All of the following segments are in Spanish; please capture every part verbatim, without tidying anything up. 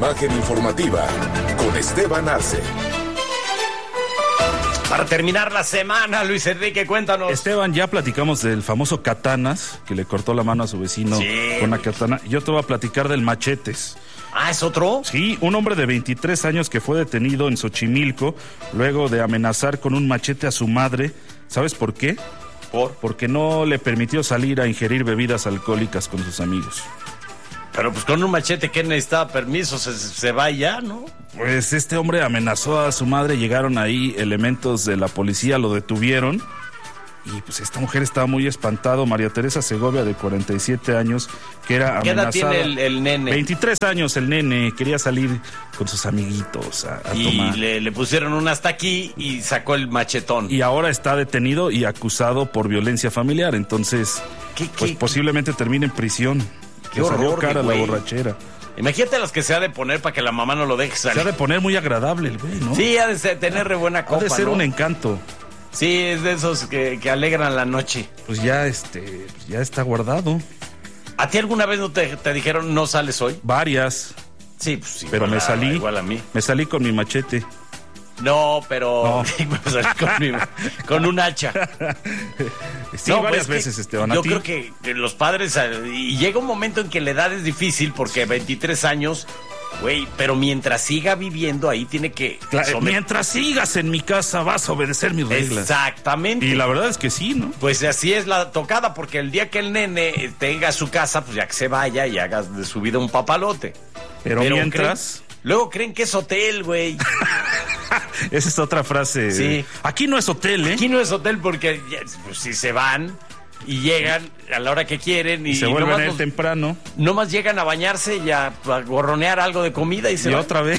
Imagen Informativa con Esteban Arce. Para terminar la semana, Luis Enrique, cuéntanos. Esteban, ya platicamos del famoso Katanas, que le cortó la mano a su vecino sí. con una katana. Yo te voy a platicar del Machetes. Ah, ¿es otro? Sí, un hombre de veintitrés años que fue detenido en Xochimilco luego de amenazar con un machete a su madre. ¿Sabes por qué? ¿Por? Porque no le permitió salir a ingerir bebidas alcohólicas con sus amigos. Pero pues con un machete, ¿qué necesitaba? Permiso, se, se va ya, ¿no? Pues este hombre amenazó a su madre, llegaron ahí elementos de la policía, lo detuvieron. Y pues esta mujer estaba muy espantada, María Teresa Segovia, de cuarenta y siete años, que era amenazada. ¿Qué edad tiene el, el nene? veintitrés años el nene, quería salir con sus amiguitos a, a y tomar. le, le pusieron un hasta aquí y sacó el machetón. Y ahora está detenido y acusado por violencia familiar, entonces ¿Qué, qué, pues qué? posiblemente termine en prisión. Qué Le salió horror, cara güey. la borrachera. Imagínate las que se ha de poner para que la mamá no lo deje salir. Se ha de poner muy agradable el güey, ¿no? Sí, ha de ser, tener re buena copa, Ha de ser ¿no? un encanto. Sí, es de esos que, que alegran la noche. Pues ya este, ya está guardado. ¿A ti alguna vez no te, te dijeron no sales hoy? Varias, Sí, pues pero igual me a- salí. Igual a mí. Me salí con mi machete. No, pero No. me salí con, mi- con un hacha. Sí, No, varias pues, veces, que Esteban. ¿A Yo ti? creo que, que los padres, eh, y llega un momento en que la edad es difícil porque veintitrés años, güey, pero mientras siga viviendo ahí tiene que... Claro, somet- mientras sigas en mi casa vas a obedecer mis reglas. Exactamente. Y la verdad es que sí, ¿no? Pues así es la tocada, porque el día que el nene tenga su casa, pues ya que se vaya y haga de su vida un papalote. Pero, mientras... creen- luego creen que es hotel, güey. Esa es otra frase. Sí. Aquí no es hotel, ¿eh? Aquí no es hotel porque ya, pues, si se van y llegan a la hora que quieren y, Y se vuelven nomás a ir los- temprano. nomás llegan a bañarse y a, a gorronear algo de comida y se Y van. otra vez.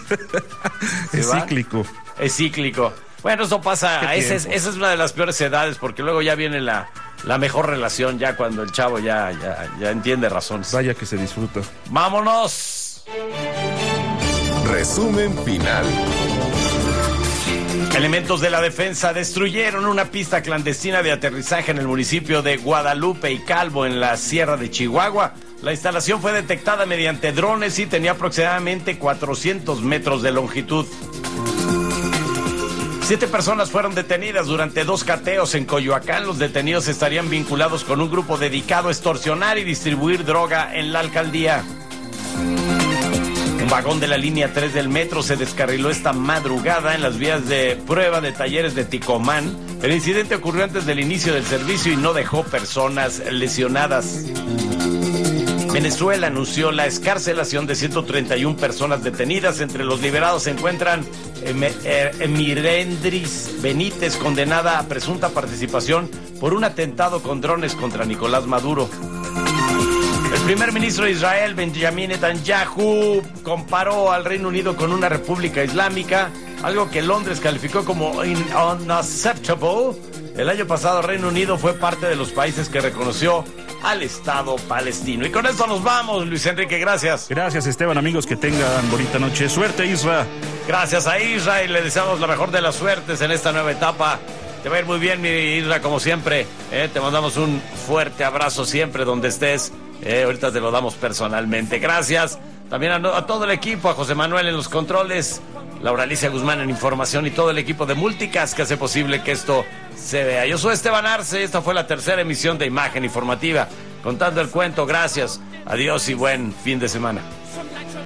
Se Es van. cíclico. Es cíclico. Bueno, eso pasa, ¿Qué esa es, tiempo? esa es una de las peores edades, porque luego ya viene la, la mejor relación, ya cuando el chavo ya, ya, ya entiende razones. Vaya que se disfruta. ¡Vámonos! Resumen final. Elementos de la defensa destruyeron una pista clandestina de aterrizaje en el municipio de Guadalupe y Calvo, en la Sierra de Chihuahua. La instalación fue detectada mediante drones y tenía aproximadamente cuatrocientos metros de longitud. Siete personas fueron detenidas durante dos cateos en Coyoacán. Los detenidos estarían vinculados con un grupo dedicado a extorsionar y distribuir droga en la alcaldía. Un vagón de la línea tres del metro se descarriló esta madrugada en las vías de prueba de Talleres de Ticomán. El incidente ocurrió antes del inicio del servicio y no dejó personas lesionadas. Venezuela anunció la excarcelación de ciento treinta y una personas detenidas. Entre los liberados se encuentran Emirendris Benítez, condenada a presunta participación por un atentado con drones contra Nicolás Maduro. El primer ministro de Israel, Benjamin Netanyahu, comparó al Reino Unido con una república islámica, algo que Londres calificó como unacceptable. El año pasado, Reino Unido fue parte de los países que reconoció al Estado palestino. Y con esto nos vamos, Luis Enrique, gracias. Gracias, Esteban, amigos, que tengan bonita noche. Suerte, Isra. Gracias a Isra y le deseamos la mejor de las suertes en esta nueva etapa. Te va a ir muy bien, mi Isra, como siempre. Eh, te mandamos un fuerte abrazo siempre donde estés. Eh, ahorita te lo damos personalmente. Gracias también a, a todo el equipo, a José Manuel en los controles, Laura Alicia Guzmán en información y todo el equipo de Multicast que hace posible que esto se vea. Yo soy Esteban Arce, esta fue la tercera emisión de Imagen Informativa, contando el cuento. Gracias, adiós y buen fin de semana.